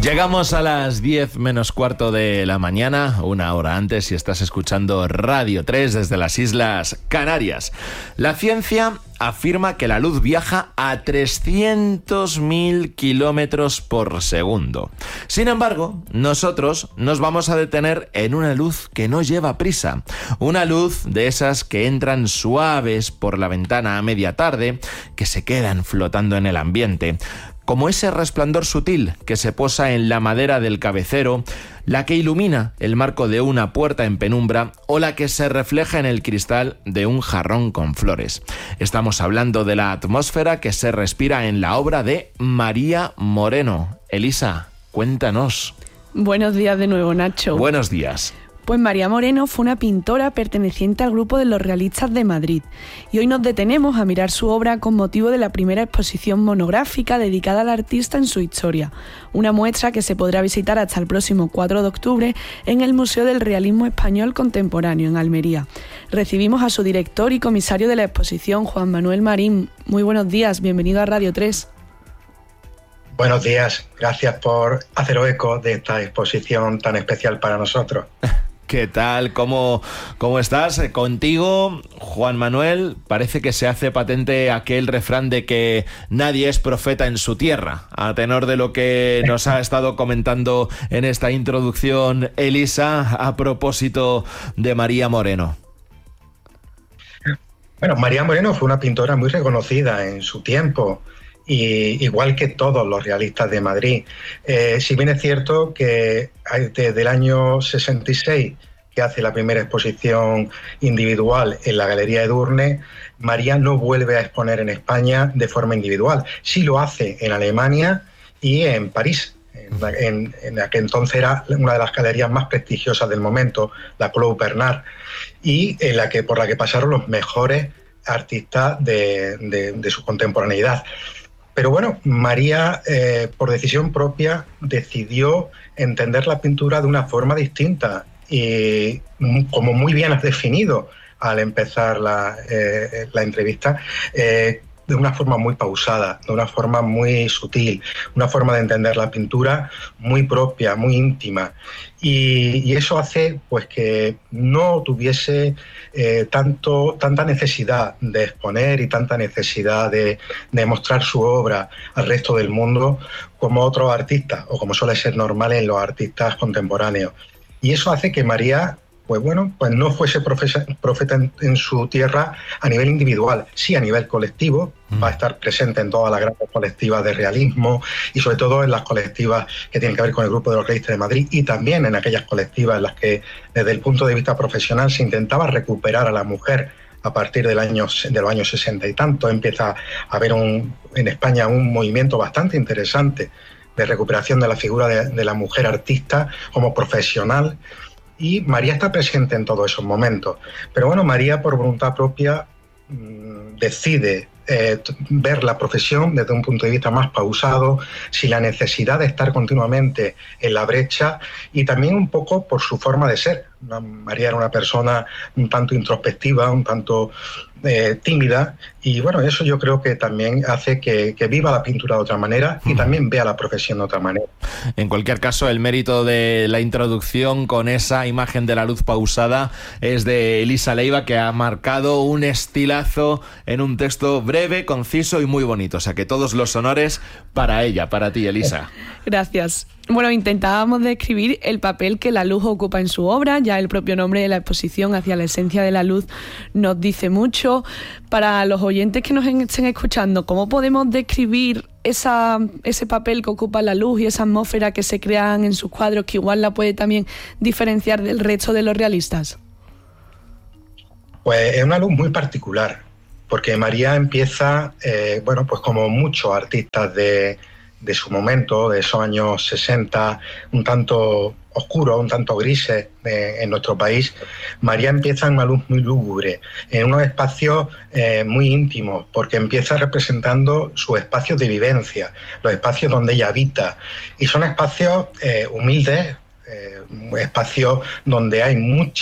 Llegamos a las 10 menos cuarto de la mañana, una hora antes, si estás escuchando Radio 3 desde las Islas Canarias. La ciencia afirma que la luz viaja a 300.000 kilómetros por segundo. Sin embargo, nosotros nos vamos a detener en una luz que no lleva prisa. Una luz de esas que entran suaves por la ventana a media tarde, que se quedan flotando en el ambiente. Como ese resplandor sutil que se posa en la madera del cabecero, la que ilumina el marco de una puerta en penumbra o la que se refleja en el cristal de un jarrón con flores. Estamos hablando de la atmósfera que se respira en la obra de María Moreno. Elisa, cuéntanos. Buenos días de nuevo, Nacho. Buenos días. Pues María Moreno fue una pintora perteneciente al grupo de los realistas de Madrid y hoy nos detenemos a mirar su obra con motivo de la primera exposición monográfica dedicada al artista en su historia, una muestra que se podrá visitar hasta el próximo 4 de octubre en el Museo del Realismo Español Contemporáneo en Almería. Recibimos a su director y comisario de la exposición, Juan Manuel Marín. Muy buenos días, bienvenido a Radio 3. Buenos días, gracias por haceros eco de esta exposición tan especial para nosotros. ¿Qué tal? ¿Cómo estás? Contigo, Juan Manuel, parece que se hace patente aquel refrán de que nadie es profeta en su tierra, a tenor de lo que nos ha estado comentando en esta introducción Elisa a propósito de María Moreno. Bueno, María Moreno fue una pintora muy reconocida en su tiempo, y igual que todos los realistas de Madrid. Si bien es cierto que desde el año 66, que hace la primera exposición individual en la Galería Edurne, María no vuelve a exponer en España de forma individual. Sí lo hace en Alemania y en París, en la que entonces era una de las galerías más prestigiosas del momento, la Claude Bernard, y por la que pasaron los mejores artistas de su contemporaneidad. Pero bueno, María, por decisión propia, decidió entender la pintura de una forma distinta y, como muy bien has definido al empezar la entrevista, de una forma muy pausada, de una forma muy sutil, una forma de entender la pintura muy propia, muy íntima. Y eso hace pues que no tuviese tanta necesidad de exponer y tanta necesidad de mostrar su obra al resto del mundo como otros artistas, o como suele ser normal en los artistas contemporáneos. Y eso hace que María pues no fuese profeta en su tierra a nivel individual, sí a nivel colectivo. Va a estar presente en todas las grandes colectivas de realismo y sobre todo en las colectivas que tienen que ver con el Grupo de los Realistas de Madrid, y también en aquellas colectivas en las que desde el punto de vista profesional se intentaba recuperar a la mujer a partir de los años 60 y tanto. Empieza a haber en España un movimiento bastante interesante de recuperación de la figura de la mujer artista como profesional. Y María está presente en todos esos momentos. Pero bueno, María, por voluntad propia, decide ver la profesión desde un punto de vista más pausado, sin la necesidad de estar continuamente en la brecha, y también un poco por su forma de ser. María era una persona un tanto introspectiva, un tanto tímida, y bueno, eso yo creo que también hace que viva la pintura de otra manera y también vea la profesión de otra manera. En cualquier caso, el mérito de la introducción con esa imagen de la luz pausada es de Elisa Leiva, que ha marcado un estilazo en un texto breve, conciso y muy bonito. O sea que todos los honores para ella, para ti, Elisa. Gracias. Bueno, intentábamos describir el papel que la luz ocupa en su obra. Ya el propio nombre de la exposición, Hacia la esencia de la luz, nos dice mucho. Para los oyentes que nos estén escuchando, ¿cómo podemos describir ese papel que ocupa la luz y esa atmósfera que se crean en sus cuadros, que igual la puede también diferenciar del resto de los realistas? Pues es una luz muy particular, porque María empieza, pues como muchos artistas de su momento, de esos años 60, un tanto oscuros, un tanto grises en nuestro país. María empieza en una luz muy lúgubre, en unos espacios muy íntimos, porque empieza representando sus espacios de vivencia, los espacios donde ella habita, y son espacios humildes, espacios donde hay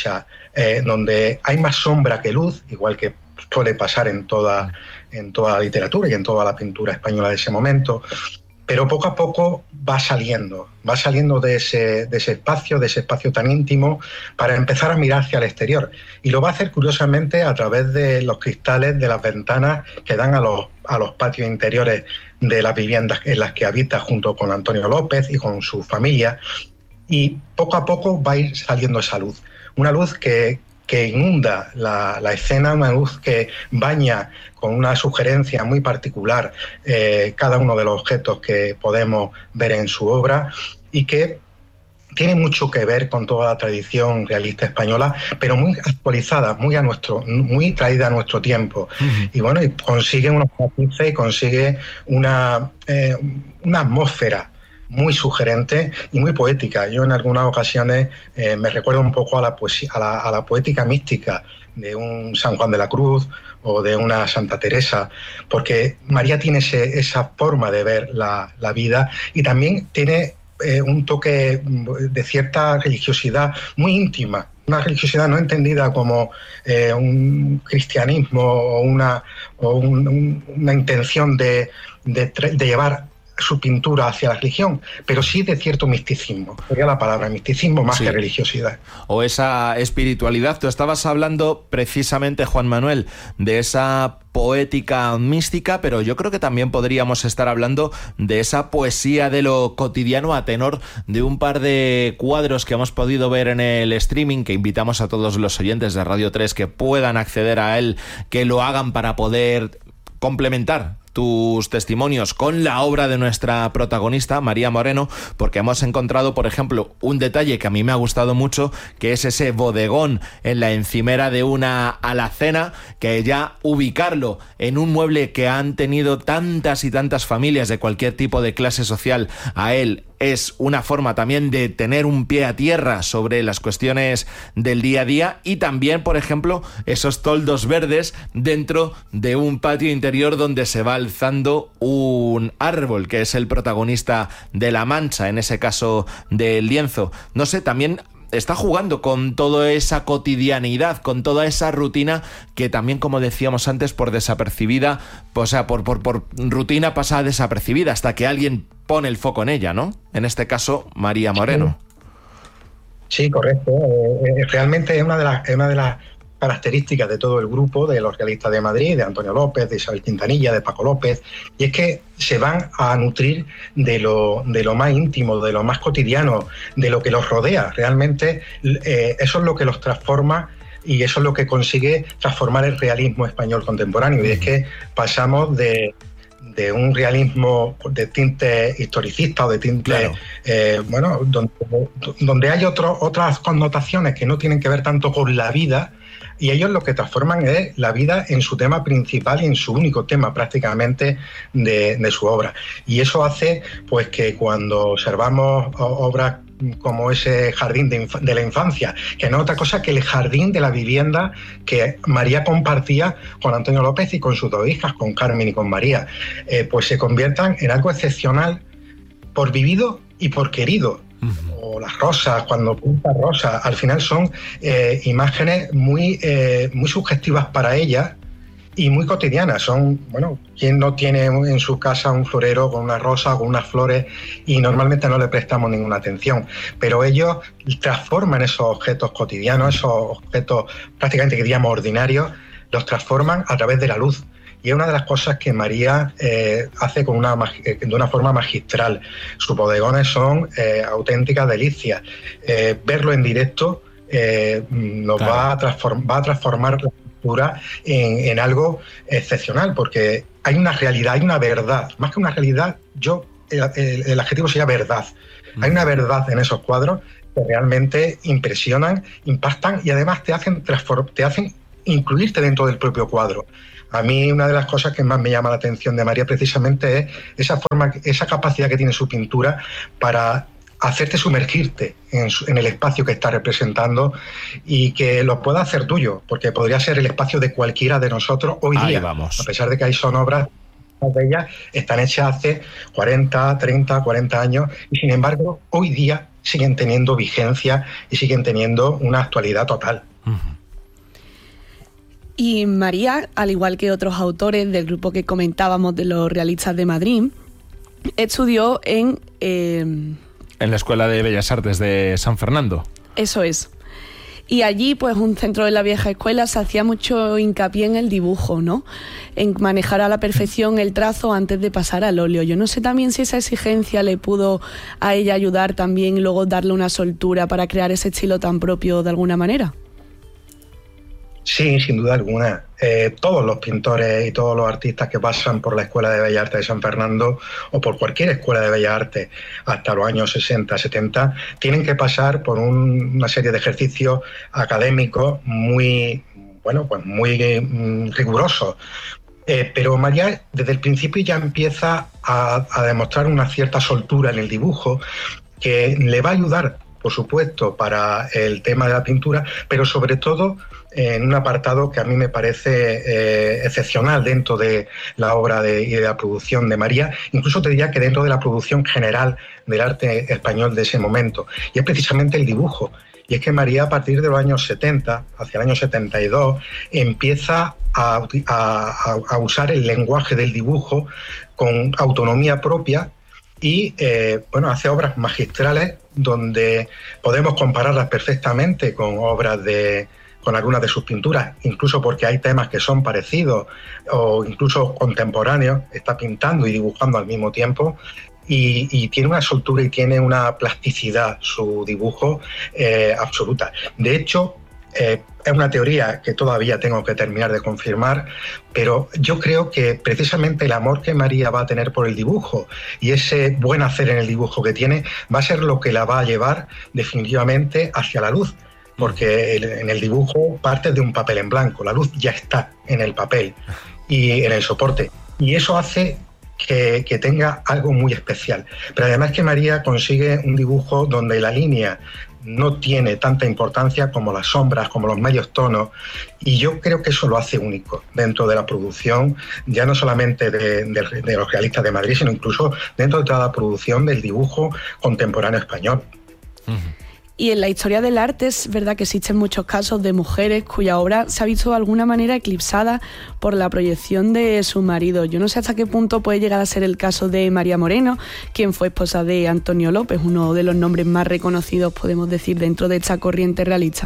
donde hay más sombra que luz, igual que suele pasar en toda la literatura y en toda la pintura española de ese momento. pero poco a poco va saliendo de ese espacio tan íntimo, para empezar a mirar hacia el exterior. Y lo va a hacer, curiosamente, a través de los cristales de las ventanas que dan a los patios interiores de las viviendas en las que habita junto con Antonio López y con su familia. Y poco a poco va a ir saliendo esa luz. Una luz que inunda la escena, una luz que baña con una sugerencia muy particular cada uno de los objetos que podemos ver en su obra, y que tiene mucho que ver con toda la tradición realista española, pero muy actualizada, muy traída a nuestro tiempo. Uh-huh. Y bueno, y consigue unos matices y consigue una atmósfera muy sugerente y muy poética. Yo en algunas ocasiones me recuerdo un poco a la poesía, a la poética mística de un San Juan de la Cruz o de una Santa Teresa, porque María tiene esa forma de ver la vida, y también tiene un toque de cierta religiosidad muy íntima, una religiosidad no entendida como un cristianismo o una intención de llevar su pintura hacia la religión, pero sí de cierto misticismo. Sería la palabra misticismo más que religiosidad. O esa espiritualidad. Tú estabas hablando precisamente, Juan Manuel, de esa poética mística, pero yo creo que también podríamos estar hablando de esa poesía de lo cotidiano, a tenor de un par de cuadros que hemos podido ver en el streaming, que invitamos a todos los oyentes de Radio 3 que puedan acceder a él, que lo hagan para poder complementar tus testimonios con la obra de nuestra protagonista, María Moreno, porque hemos encontrado, por ejemplo, un detalle que a mí me ha gustado mucho, que es ese bodegón en la encimera de una alacena, que ya ubicarlo en un mueble que han tenido tantas y tantas familias de cualquier tipo de clase social a él, es una forma también de tener un pie a tierra sobre las cuestiones del día a día. Y también, por ejemplo, esos toldos verdes dentro de un patio interior donde se va alzando un árbol, que es el protagonista de la mancha, en ese caso del lienzo. No sé, también está jugando con toda esa cotidianidad, con toda esa rutina que también, como decíamos antes, por desapercibida, o sea, por rutina pasa desapercibida hasta que alguien pone el foco en ella, ¿no? En este caso, María Moreno. Sí, correcto. Realmente es una de las características de todo el grupo, de los realistas de Madrid, de Antonio López, de Isabel Quintanilla, de Paco López, y es que se van a nutrir de lo más íntimo, de lo más cotidiano, de lo que los rodea. Realmente eso es lo que los transforma, y eso es lo que consigue transformar el realismo español contemporáneo. Y es que pasamos de un realismo de tinte historicista o de tinte, claro, donde hay otras connotaciones que no tienen que ver tanto con la vida, y ellos lo que transforman es la vida en su tema principal y en su único tema prácticamente de su obra. Y eso hace pues que cuando observamos obras como ese jardín de la infancia, que no es otra cosa que el jardín de la vivienda que María compartía con Antonio López y con sus dos hijas, con Carmen y con María, pues se conviertan en algo excepcional por vivido y por querido. O las rosas, cuando pinta rosas, al final son imágenes muy sugestivas para ella y muy cotidianas. Son, bueno, ¿quién no tiene en su casa un florero con una rosa, con unas flores, y normalmente no le prestamos ninguna atención? Pero ellos transforman esos objetos cotidianos, esos objetos prácticamente que diríamos ordinarios, los transforman a través de la luz. Y es una de las cosas que María hace de una forma magistral. Sus bodegones son auténticas delicias. Verlo en directo va a transformar la pintura en algo excepcional, porque hay una realidad, hay una verdad. Más que una realidad, el adjetivo sería verdad. Hay una verdad en esos cuadros que realmente impresionan, impactan, y además te hacen incluirte dentro del propio cuadro. A mí una de las cosas que más me llama la atención de María precisamente es esa capacidad que tiene su pintura para hacerte sumergirte en el espacio que está representando, y que lo pueda hacer tuyo, porque podría ser el espacio de cualquiera de nosotros hoy día. Vamos. A pesar de que son obras de ellas, están hechas hace 40, 30, 40 años, y sin embargo hoy día siguen teniendo vigencia y siguen teniendo una actualidad total. Uh-huh. Y María, al igual que otros autores del grupo que comentábamos de los realistas de Madrid, estudió en la Escuela de Bellas Artes de San Fernando. Eso es. Y allí, pues un centro de la vieja escuela, se hacía mucho hincapié en el dibujo, ¿no? En manejar a la perfección el trazo antes de pasar al óleo. Yo no sé también si esa exigencia le pudo a ella ayudar también y luego darle una soltura para crear ese estilo tan propio de alguna manera. Sí, sin duda alguna. Todos los pintores y todos los artistas que pasan por la Escuela de Bellas Artes de San Fernando o por cualquier escuela de Bellas Artes hasta los años 60, 70, tienen que pasar por una serie de ejercicios académicos muy rigurosos. Pero María desde el principio ya empieza a demostrar una cierta soltura en el dibujo que le va a ayudar, por supuesto, para el tema de la pintura, pero sobre todo en un apartado que a mí me parece excepcional dentro de la obra y de la producción de María, incluso te diría que dentro de la producción general del arte español de ese momento, y es precisamente el dibujo. Y es que María, a partir de los años 70, hacia el año 72, empieza a usar el lenguaje del dibujo con autonomía propia y hace obras magistrales donde podemos compararlas perfectamente con con algunas de sus pinturas, incluso porque hay temas que son parecidos o incluso contemporáneos, está pintando y dibujando al mismo tiempo. Y tiene una soltura y tiene una plasticidad su dibujo absoluta. De hecho, es una teoría que todavía tengo que terminar de confirmar, pero yo creo que precisamente el amor que María va a tener por el dibujo y ese buen hacer en el dibujo que tiene va a ser lo que la va a llevar definitivamente hacia la luz, porque en el dibujo parte de un papel en blanco, la luz ya está en el papel y en el soporte, y eso hace que tenga algo muy especial. Pero además que María consigue un dibujo donde la línea no tiene tanta importancia como las sombras, como los medios tonos, y yo creo que eso lo hace único dentro de la producción, ya no solamente de los realistas de Madrid, sino incluso dentro de toda la producción del dibujo contemporáneo español. Y en la historia del arte es verdad que existen muchos casos de mujeres cuya obra se ha visto de alguna manera eclipsada por la proyección de su marido. Yo no sé hasta qué punto puede llegar a ser el caso de María Moreno, quien fue esposa de Antonio López, uno de los nombres más reconocidos, podemos decir, dentro de esta corriente realista.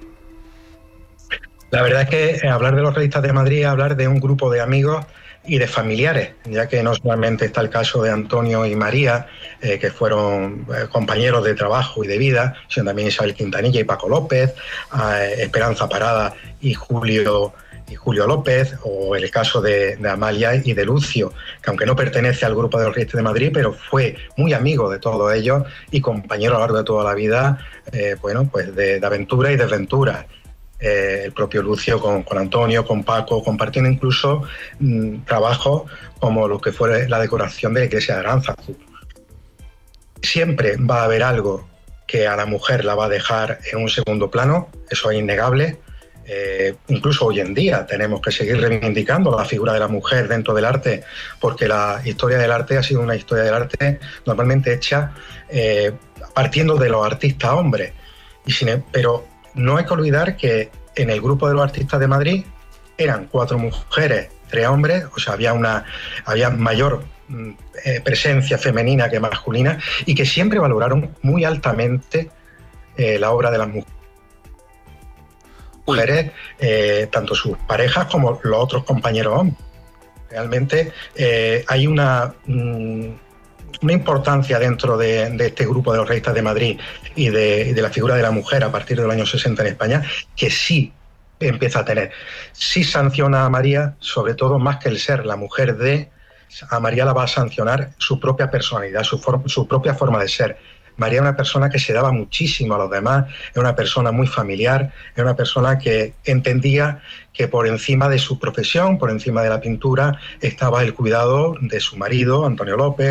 La verdad es que hablar de los realistas de Madrid es hablar de un grupo de amigos y de familiares, ya que no solamente está el caso de Antonio y María, que fueron compañeros de trabajo y de vida, sino también Isabel Quintanilla y Paco López, Esperanza Parada y Julio López, o el caso de Amalia y de Lucio, que aunque no pertenece al grupo de los realistas de Madrid, pero fue muy amigo de todos ellos y compañero a lo largo de toda la vida, de aventura y desventura. El propio Lucio con Antonio, con Paco, compartiendo incluso trabajos como lo que fue la decoración de la iglesia de Aránzazu. Siempre va a haber algo que a la mujer la va a dejar en un segundo plano, eso es innegable. Incluso hoy en día tenemos que seguir reivindicando la figura de la mujer dentro del arte, porque la historia del arte ha sido una historia del arte normalmente hecha partiendo de los artistas hombres, pero no hay que olvidar que en el grupo de los artistas de Madrid eran 4 mujeres, 3 hombres, o sea, había mayor presencia femenina que masculina, y que siempre valoraron muy altamente la obra de las mujeres, tanto sus parejas como los otros compañeros hombres. Realmente hay una importancia dentro de este grupo de los realistas de Madrid y de la figura de la mujer a partir de los años 60 en España, que sí empieza a tener. Sí sanciona a María, sobre todo más que el ser la mujer a María la va a sancionar su propia personalidad, su propia forma de ser. María es una persona que se daba muchísimo a los demás, es una persona muy familiar, es una persona que entendía que por encima de su profesión, por encima de la pintura, estaba el cuidado de su marido, Antonio López,